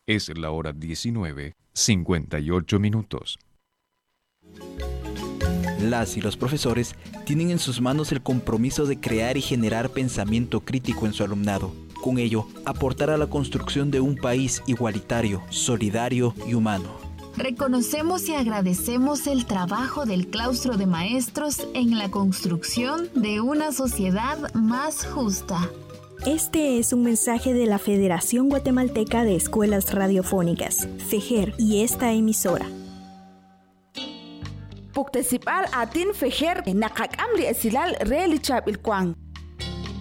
Es la hora 19:58. Las y los profesores tienen en sus manos el compromiso de crear y generar pensamiento crítico en su alumnado. Con ello, aportar a la construcción de un país igualitario, solidario y humano. Reconocemos y agradecemos el trabajo del claustro de maestros en la construcción de una sociedad más justa. Este es un mensaje de la Federación Guatemalteca de Escuelas Radiofónicas, FEGER, y esta emisora. Puktesipal atin fejer nakakam li esilal reali chabil kwang.